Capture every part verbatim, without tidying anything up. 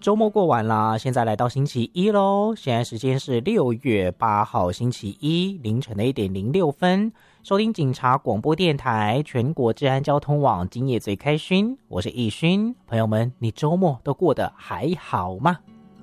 周末过完啦，现在来到星期一咯，现在时间是六月八号星期一凌晨的一点零六分，收听警察广播电台全国治安交通网，今夜最开心，我是易勋。朋友们，你周末都过得还好吗？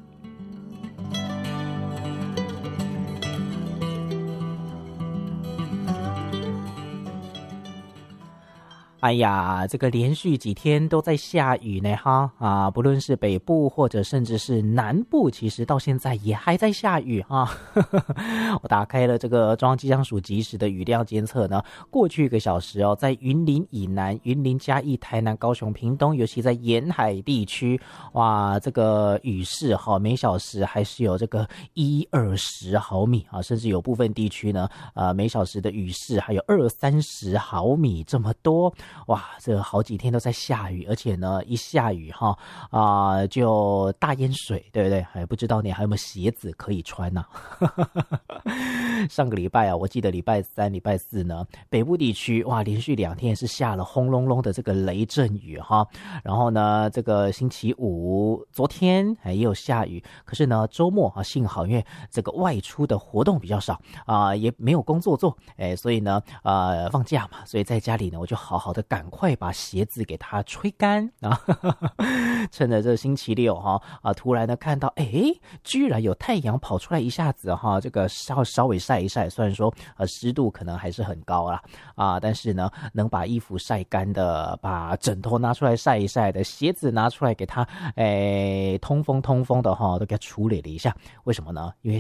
哎呀，这个连续几天都在下雨呢哈啊，不论是北部或者甚至是南部，其实到现在也还在下雨啊。我打开了这个中央气象署即时的雨量监测呢，过去一个小时哦，在云林以南、云林嘉义、台南、高雄、屏东，尤其在沿海地区，哇，这个雨势哈，每小时还是有这个一二十毫米啊，甚至有部分地区呢，呃，每小时的雨势还有二三十毫米这么多。哇，这好几天都在下雨，而且呢，一下雨哈啊、呃，就大淹水，对不对？还不知道你还有没有鞋子可以穿呢、啊？上个礼拜啊，我记得礼拜三、礼拜四呢，北部地区哇，连续两天是下了轰隆隆的这个雷阵雨哈。然后呢，这个星期五昨天哎也有下雨，可是呢，周末啊，幸好因为这个外出的活动比较少啊、呃，也没有工作做，哎，所以呢，呃，放假嘛，所以在家里呢，我就好好的赶快把鞋子给它吹干啊！趁着这星期六哈啊，突然的看到，哎，居然有太阳跑出来一下子哈，这个稍稍微晒一晒，虽然说呃湿度可能还是很高啦啊，但是呢，能把衣服晒干的，把枕头拿出来晒一晒的，鞋子拿出来给它，哎，通风通风的哈，都给它处理了一下。为什么呢？因为